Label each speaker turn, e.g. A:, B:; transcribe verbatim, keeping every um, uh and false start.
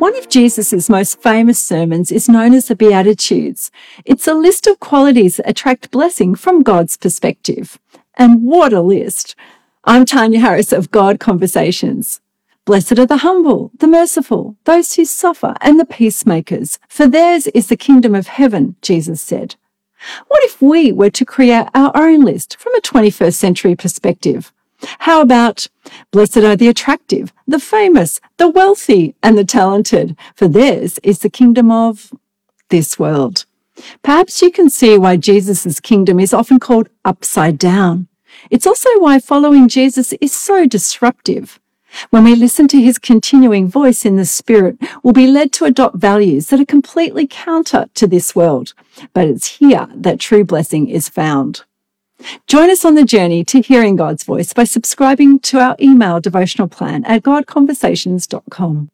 A: One of Jesus' most famous sermons is known as the Beatitudes. It's a list of qualities that attract blessing from God's perspective. And what a list! I'm Tanya Harris of God Conversations. Blessed are the humble, the merciful, those who suffer, and the peacemakers, for theirs is the kingdom of heaven, Jesus said. What if we were to create our own list from a twenty-first century perspective? How about, blessed are the attractive, the famous, the wealthy, and the talented, for theirs is the kingdom of this world. Perhaps you can see why Jesus' kingdom is often called upside down. It's also why following Jesus is so disruptive. When we listen to his continuing voice in the Spirit, we'll be led to adopt values that are completely counter to this world. But it's here that true blessing is found. Join us on the journey to hearing God's voice by subscribing to our email devotional plan at god conversations dot com.